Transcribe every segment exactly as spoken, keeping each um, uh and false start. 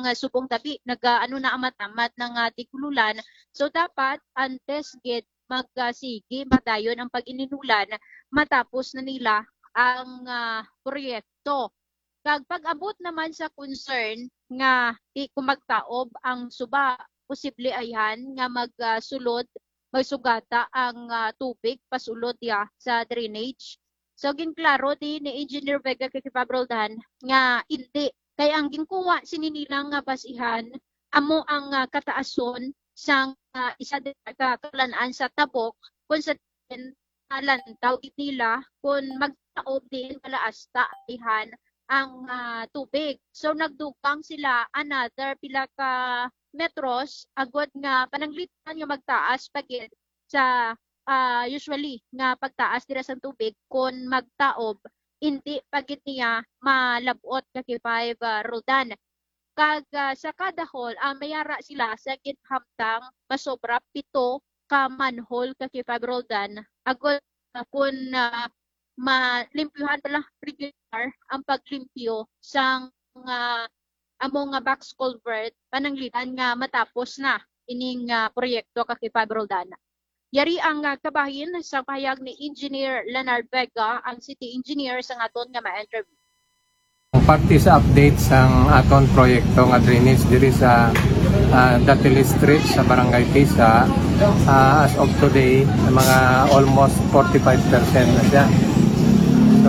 ang uh, subong tabi nagaano na amat-amat ng uh, tikululan. So dapat antes gid magsige madayon ang pag-ininulan matapos na nila ang uh, proyekto. Kag pag-abot naman sa concern nga di kumagtaob ang suba, posible ayan nga magsulod magsugata ang uh, tubig pasulod ya sa drainage. So ginklaro di ni Engineer Vega Kikipabroldan nga hindi kay ang ginkuha sininilang nga basihan amo ang uh, kataason sang uh, isa ka kalanaan sa tabok kung sa uh, lantaw nila kung magtaob din kalaasta ihan ang uh, tubig. So nagdugang sila another pila ka metros agod nga pananglitan nga magtaas pagid sa uh, usually nga pagtaas dira sa tubig kon magtaob hindi pagid niya malabot kay five uh, rodan. Kag uh, sa kada hall ang uh, mayara sila sa githamtang masobra pito ka manhole kay five rodan agod uh, kun uh, malimpyuhan pala regular ang paglimpyo sang uh, among nga box culvert pananglitan nga matapos na ining uh, proyekto kay Roldana. Yari ang uh, kabahin sa pahayag ni Engineer Leonard Vega, ang City Engineer sa aton nga ma-interview. Parte sa update sang aton proyekto nga drainage diri sa uh, Datili Street sa Barangay Pisa, uh, as of today mga almost forty-five percent na siya. So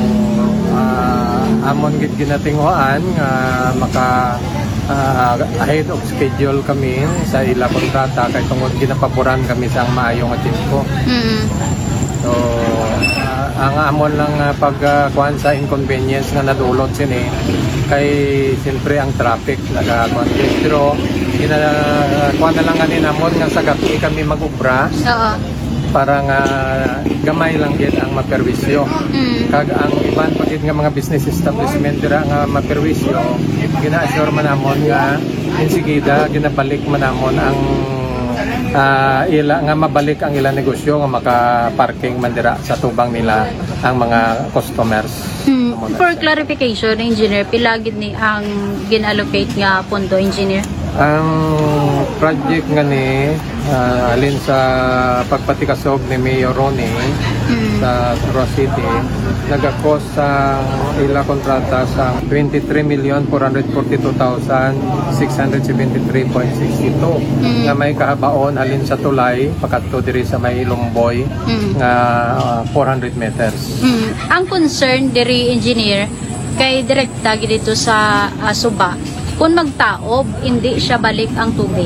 uh, amon gid ginatinguan nga uh, maka uh, ahead of schedule kami sa ila kontrata kay tungod ginapaboran kami sa maayong tiempo. Mm-hmm. So uh, ang amon lang uh, pagkuan uh, sa inconvenience nga nadulot sini kay siyempre ang traffic nagakuan pero gina uh, kuan na lang ganin amon nga sa gabi kami mag-ubra. Oo. Para nga gamay lang gid ang maperwisyo. Mm. Kag ang iban pagid nga mga business establishment dira nga maperwisyo, gina-assure man namon nga insigida ginabalik man namon ang uh, ila nga mabalik ang ilang negosyo nga maka-parking man dira sa tubang nila ang mga customers. Mm. For clarification, engineer, pila gid ni ang gin-allocate nga pondo, engineer? Ang project nga ni uh, alin sa pagpatikasog ni Mayor Ronnie mm. sa Ross City nagakos sa ila kontrata sa twenty-three million four hundred forty-two thousand six hundred seventy-three point six two mm. nga may kahabaon alin sa tulay pakadto diri sa may Lumboy mm. nga uh, four hundred meters. Mm. Ang concern diri, engineer, kay direkta dito sa uh, Suba kung magtaob, hindi siya balik ang tubig.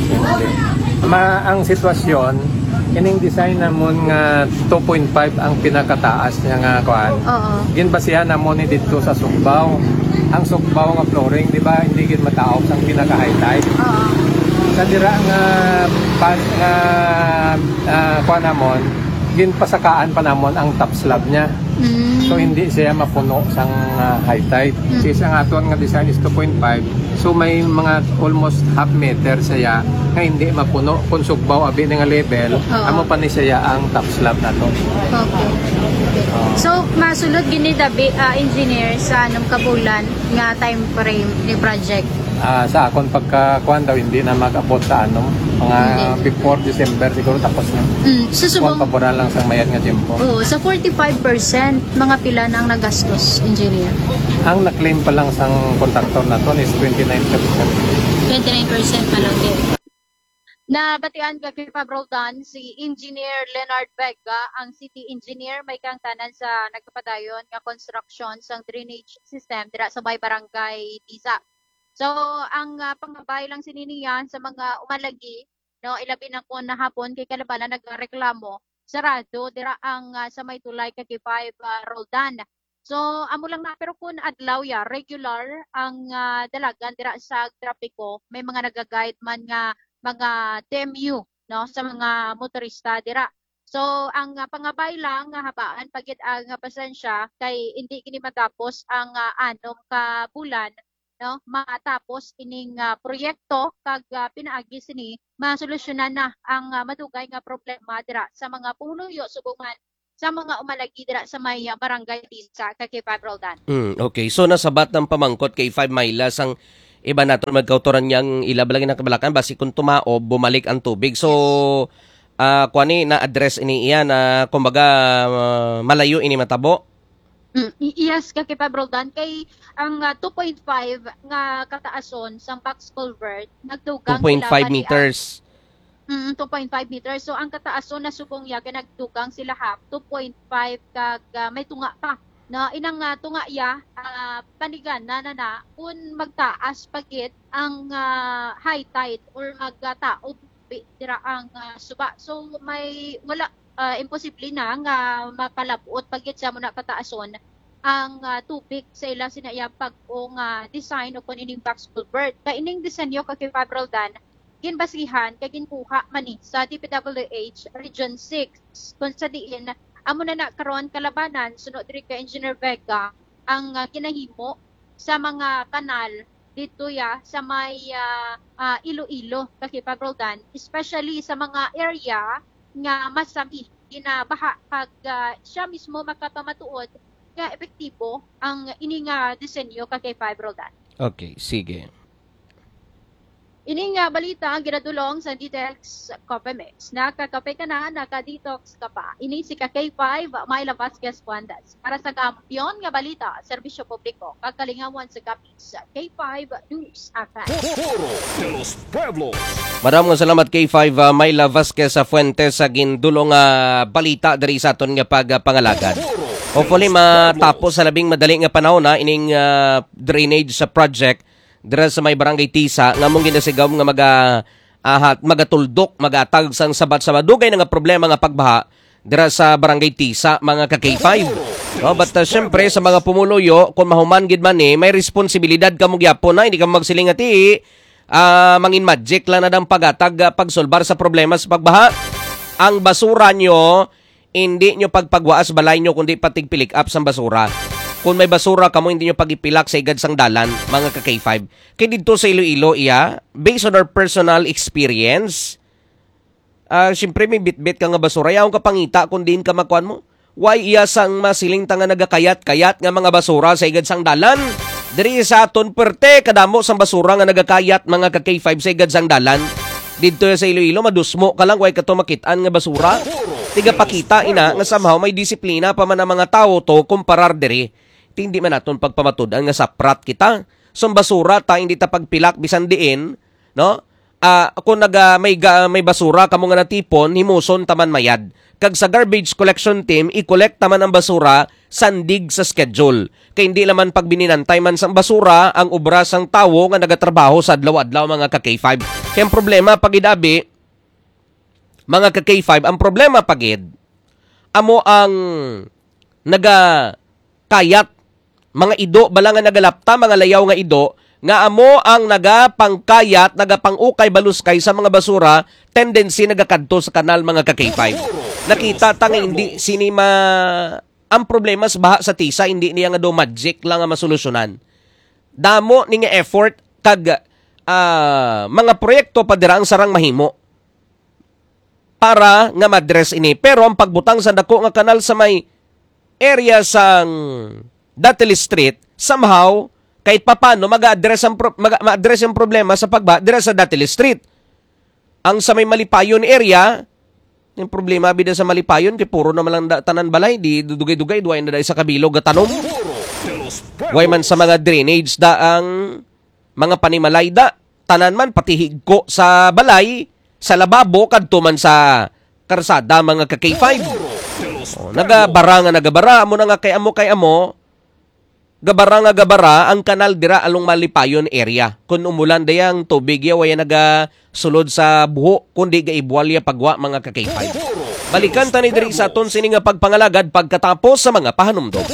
Ma ang sitwasyon, ining design namon nga two point five ang pinakataas niya nga kuan. Oo. Ginbasihan namon ni dito sa Sugbaw. Ang Sugbaw nga flooring, di ba, hindi gid mataob ang pinaka high tide. Oo. Sa dira nga pas nga uh, kuan namon, ginpasakaan pa namon ang top slab niya. Mm. So hindi siya mapuno sang uh, high tide. Mm. Kasi ang aton nga design is two point five. So may mga almost half meter siya nga hindi mapuno kung sugbaw abi nga level. Oo. Amo pa ni siya ang top slab nato. Okay. Uh, so masulod gini dabi uh, engineer sa anong kabulan nga time frame ni project? Uh, sa akon pagkakuan daw hindi na mag-abot sa ano mga okay. Before December siguro tapos na. Mm, susubong paboran lang sa mayat nga tiempo. Oo, sa forty-five percent mga pila nang nagastos, engineer. Ang na-claim pa lang sang kontraktor nato is twenty-nine percent. twenty-nine percent pa lang din. Nabatian ka kay Pabroldan si Engineer Leonard Vega, ang City Engineer may kang tanan sa nagpapadayon nga construction sang drainage system dira sa may barangay Tisa. So ang uh, pangabay lang sininiyan sa mga umalagi, no, ilabi na ko na hapon kay kalabanan nagreklamo sarado dira ang uh, sa may tulay kay five uh, Roldan. So amo lang na pero kun adlaw ya regular ang uh, dalagan dira sa trapiko, may mga naga-guide man nga mga T M U, no, sa mga motorista dira. So ang uh, pangabay lang nga habaan pagit ang uh, pasensya kay hindi kini matapos ang uh, anom ka bulan, no, matapos ining uh, proyekto kag uh, pinaagi sini masolusyonan na ang uh, madugay nga problema dira sa mga pumunuyo subong man sa mga umalagi dira sa may uh, barangay Tisa kay Five Roldan. Mm, okay, so nasabat ng pamangkot kay five Milas ang iba naton magkautoran niyang ilabalagin ng kabalakan basi kung tumaob bumalik ang tubig. So uh, kuani na address ini iya na kumbaga uh, malayo ini matabo. Mm, yes, kay Pabroldan kay ang uh, two point five nga kataason sang box culvert nagdugang two point five meters. Mm, two point five meters. So ang kataason na subong ya kay nagdugang sila hap two point five kag uh, may tunga pa na inang uh, tunga ya uh, panigan na na na kung magtaas pagit ang uh, high tide or magtaob dira ang uh, suba. So may wala uh, imposible na nga mapalabot pagit sa muna kataason ang uh, tubig sa ila sinaya pag-ong uh, design o kung ining box culvert. Kaya ining disenyo kay Pabroldan ginbasihan kay ginkuha mani sa D P W H Region six kung sa diin amo na na karon kalabanan sunod diri kay Engineer Vega ang uh, kinahimo sa mga kanal dito ya sa may uh, uh, Iloilo kay Pabroldan, especially sa mga area nga masami ginabaha pag uh, siya mismo makapamatuod nga epektibo ang ini nga disenyo kay Pabroldan. Okay, sige. Ini nga balita ang ginadulong sa Detox Coffee Mix. Nakakape ka na, naka-detox ka pa. Ini si K five, Myla Vasquez Cuandas. Para sa kampiyon nga balita, serbisyo publiko, kakalingawan sa kapis, K five News F M. Maraming salamat K five, uh, Myla Vasquez sa Fuentes sa gindulong uh, balita dari sa aton nga pagpangalagad. Hopefully matapos sa labing madali nga panahon na ining uh, drainage sa project dira sa may barangay Tisa nga mong ginasigaw nga maga ahat magatuldok magatag sang sabat sa madugay nga problema nga pagbaha dira sa barangay Tisa mga ka K five. No, but uh, syempre sa mga pumuluyo kung mahuman gid man eh may responsibilidad kamo gyapon na hindi ka magsilingati uh, mangin magic lang na dang pagatag uh, pagsolbar sa problema sa pagbaha. Ang basura nyo hindi nyo pagpagwaas balay nyo kundi patig pilik up sa basura. Kung may basura kamo hindi nyo pagipilak sa igad sang dalan, mga ka K five. Kaya dito sa Iloilo, iya, based on our personal experience, uh, siyempre may bit-bit ka nga basura. Yaong kapangita kung din ka makuan mo. Why iya sang masiling nga nagakayat-kayat nga mga basura sa igad sang dalan? Diri sa aton perte, kadamo sang basura nga nagakayat mga ka K five sa igad sang dalan. Dito sa Iloilo, madusmo ka lang, why ka to makitaan nga basura? Tiga pakita ina nga somehow may disiplina pa man ang mga tao to kumparar diri. Hindi man naton pagpamatudan nga saprat kita. So basura ta hindi ta pagpilak bisan diin, no? Uh, kung naga may ga, may basura kamo nga natipon, himuson taman mayad. Kag sa garbage collection team, i-collect taman ang basura sandig sa schedule. Kay hindi naman pag bininantay man sang basura ang obra sang tawo nga nagatrabaho sa adlaw-adlaw mga ka K five. Kaya ang problema pag idabi, mga ka K five, ang problema pagid amo ang naga kayat mga ido bala nga nagalapta mga layaw nga ido nga amo ang nagapangkayat nagapangukay baluskay sa mga basura tendency nagakadto sa kanal mga ka K five. Nakita ta nga hindi sinima ang problema sa baha sa Tisa hindi niya nga do magic lang nga masolusyonan. Damo ni nga effort kag uh, mga proyekto pa dira ang sarang mahimo para nga madress ini. Pero ang pagbutang sa dako nga kanal sa may area sang Datil Street, somehow, kahit papano, mag-address ang, pro- mag- ma-address ang problema sa pagba dira sa Datil Street. Ang sa may Malipayon area, yung problema bida sa Malipayon, kay puro naman lang da- tanan balay, di dugay-dugay, duway na dahil sa kabilog gatanom. Way man sa mga drainage da ang mga panimalay da, tanan man, pati higko sa balay, sa lababo, kadto man sa karsada, mga ka K five. O, nagabara nga nagabara, amo na nga kay amo kay amo, gabara nga gabara ang kanal dira along Malipayon area. Kung umulan dayang tubig ya waya naga sulod sa buho kundi gaibwalya pagwa mga ka K five. Balikan tani diri sa aton sini nga pagpangalagad pagkatapos sa mga pahanumdom.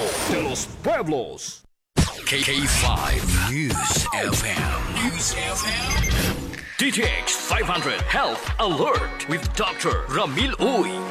K five News F M. News F M. D T X five hundred Health Alert with Doctor Ramil Uy.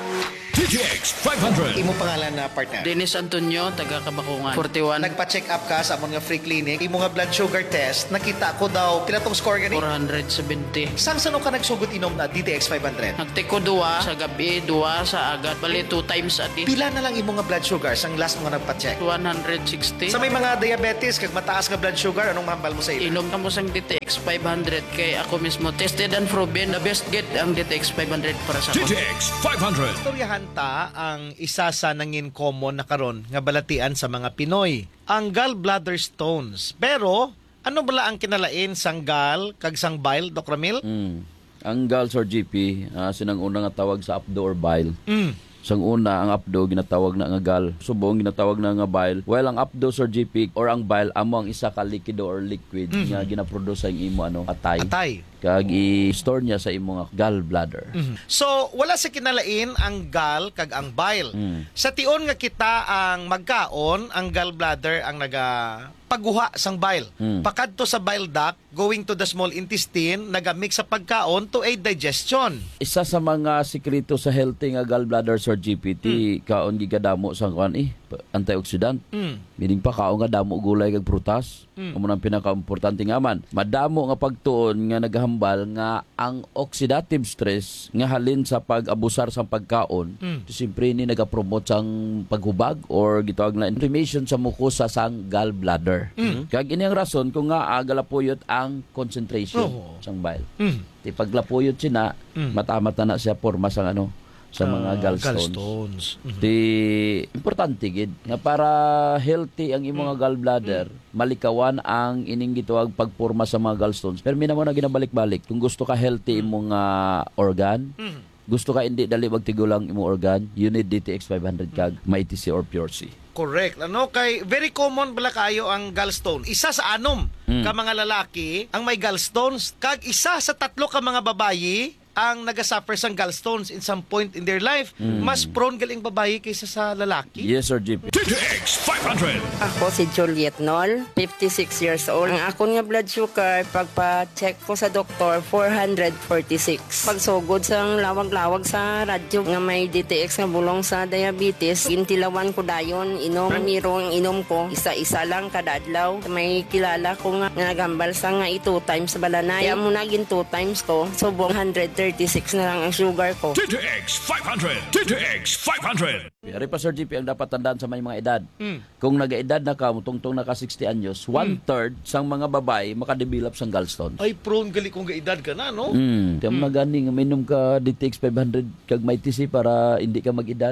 D T X five hundred. Imo pangalan na partner. Dennis Antonio, taga Kabakungan. forty-one. Nagpa-check up ka sa amon nga free clinic. Imo nga blood sugar test, nakita ko daw pinatong score gani. four seventy. Sang sano ka nagsugot inom na D T X five hundred? Nagtiko duwa sa gabi, duwa sa agad. Bali, two times a day. Pila na lang imo nga blood sugar sang last mo nga nagpa-check? one sixty. Sa may mga diabetes kag mataas nga blood sugar, anong mahambal mo sa ilo? Inom ka mo sang D T X five hundred kay ako mismo. Tested and proven. The best get ang D T X five hundred para sa D T ako. X five hundred. Istoryahan ta ang isa sa nangin common na karon nga balatian sa mga Pinoy, ang gallbladder stones. Pero ano bala ang kinalain sang gall kag sang bile, Doc Ramil? Mm. Ang gall or G P, uh, sinang una nga tawag sa apdo or bile. Mm. Sang una, ang apdo ginatawag na nga gall. Subong ginatawag na nga bile. Well, ang apdo or G P or ang bile amo ang isa ka likido or liquid Mm. nga ginaproduce sa imo ano, atay. Atay. Kag i-store niya sa imo nga gallbladder. Mhm. So, wala sa kinalain ang gall kag ang bile. Mm. Sa tion nga kita ang magkaon, ang gallbladder ang naga paguha sang bile. Mm. Pakadto sa bile duct, going to the small intestine, nagamix sa pagkaon to aid digestion. Isa sa mga sikreto sa healthy nga gallbladder or G P T, kaon gigadamo sa kuan eh, antioxidant. Mm. Meaning pa kaon nga damo gulay kag prutas. Mm. Amo nang pinaka-importante nga man. Madamo nga pagtuon nga naghambal nga ang oxidative stress nga halin sa pag-abusar sa pagkaon. Mm. Siyempre ni nagapromote sang paghubag or gitawag na inflammation sa mukosa sang gallbladder. Mm. Kag ini ang rason kung nga ah, galapuyot ang concentration Oo. sang bile. Mm. Ti paglapuyot sina, Mm. mata-mata na siya porma sang ano sa mga Ah, gallstones. gallstones. Mhm. Di importante gid nga para healthy ang imong nga gallbladder, malikawan ang ining gituwag pagporma sa mga gallstones. Pero minamo na ginabalik-balik kung gusto ka healthy imong nga organ, Mhm. gusto ka hindi dali magtigulang imong organ, you need D T X five hundred kag may T C or Pure C. Correct. Ano kay very common bala kayo ang gallstone. Isa sa anom Mm. ka mga lalaki ang may gallstones, kag isa sa tatlo ka mga babayi ang nagasuffer sang gallstones in some point in their life. Mas prone galing babayi kaysa sa lalaki. Yes sir, G P. D T X five hundred. Ako si Juliet Nol, fifty-six years old. Ang akon nga blood sugar, pagpa-check ko sa doktor, four forty-six. Pagsugod sa lawag-lawag sa radyo nga may D T X nga bulong sa diabetes, intilawan ko dayon, inom, miro ang inom ko, isa-isa lang kada adlaw. May kilala ko nga nga naghambal sa nga i two times sa balanay. Kaya mo naging two times ko, subong one thirty-six na lang ang sugar ko. D T X five hundred. D T X five hundred. Ari pa sir G P ang dapat tandaan sa may mga edad. Mm. Kung nag-edad na ka, tungtong naka sixty anyos, one-third sang mga babae makadevelop sang gallstones. Ay prone gali kung gaedad ka na, no? Mm. Tiyan mo na gani, nga minom ka D T X five hundred kag may T C para hindi ka mag-edad.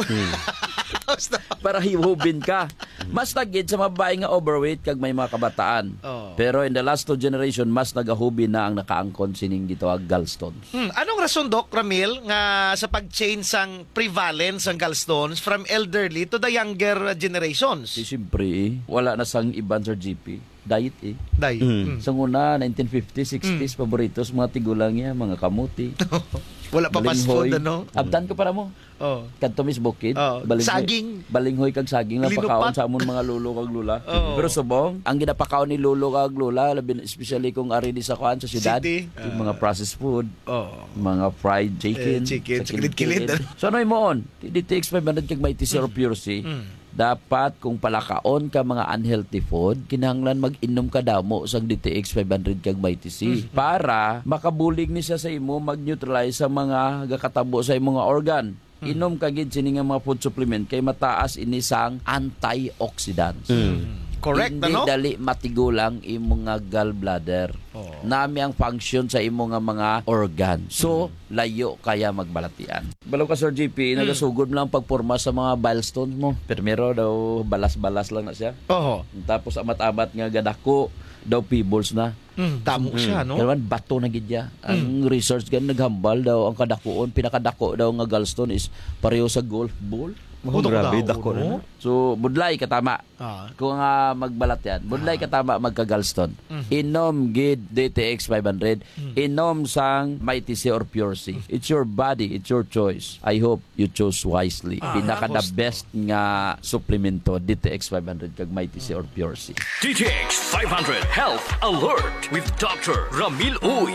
Tapos na. Para hiwubin ka. Mas tagid sa mga babae nga overweight kag may mga kabataan. Oh. Pero in the last two generation, mas nagahubin na ang nakaangkon sining dito ang gallstones. Hmm. Anong rason, Doc Ramil, nga sa pag-change sang prevalence ng gallstones from elderly to the younger generations? Si siyempre, eh, wala na sang iban sa G P. Diet eh. Day. Hmm. Sa una, nineteen fifties, sixties, paboritos, mga tigulang niya, mga kamuti. Wala pa fast food, balinghoy. ano? Abdan ko para mo. Oh. Kanto mis bukid. Oh, saging. Balinghoy kag saging lang Linupat. pakaon sa amon mga lulo kag lula. Oh. Pero subong, ang ginapakaon ni lulo kag lula, labi na- especially kung ari di sa kuan sa syudad, City. yung mga processed food, Oh. mga fried chicken, Eh, chicken, sa sa kilid-kilid. So ano mo on? D T X five hundred kag may T C or Pure C. Dapat kung palakaon ka mga unhealthy food, kinahanglan mag-inom ka damo sang D T X five hundred kag may T C para makabulig ni siya sa imo mag-neutralize sa mga gakatabo sa imong mga organ. Inom ka gid sini nga mga food supplement kay mataas ini sang antioxidants. Correct, Hindi ano? dali matigulang imong nga gallbladder. Oh. Nami ang function sa imong nga mga organ. So, layo kaya magbalatian. Balaw ka Sir G P, nagasugod lang pagporma sa mga bile stones mo. Primero daw balas-balas lang na siya. Oo. Tapos amat-amat nga gadako daw pebbles na. Mm, tamo siya, no? Kaya man, bato na gid ya. Ang research gan naghambal daw ang kadakuon, pinakadako daw nga gallstone is pareho sa golf ball. Oh, grabe, dako no? So, budlay katama. Ah. Kung nga magbalat yan, budlay katama magka-gallstone. Inom gid D T X five hundred, inom sang may T C or Pure C. It's your body, it's your choice. I hope you chose wisely. Pinaka the best nga suplemento D T X five hundred kag may T C or Pure C. D T X five hundred Health Alert with Doctor Ramil Uy.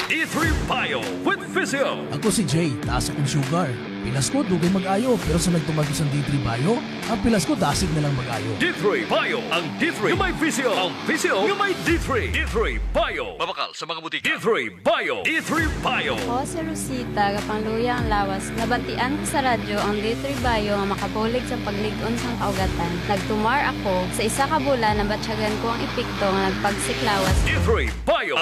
D three Bio with Physio. Ako si Jay, taas akong sugar. Pilas ko, dugay mag-ayo. Pero sa nagtumagos ang D three Bio, ang pilas ko dasig na lang mag-ayo. D three Bio. Ang D three yung may Physio. Ang Physio yung may D three. D three Bio. Mabakal sa mga butika. D three Bio. D three Bio. Ako si Rosita, kapangluya ang lawas. Nabatian ko sa radyo ang D three Bio nga makabulig sa pagligon sang kaugatan. Nagtumar ako sa isa ka bulan na batsyagan ko ang epekto nga nagpagsiklawas. D three Bio.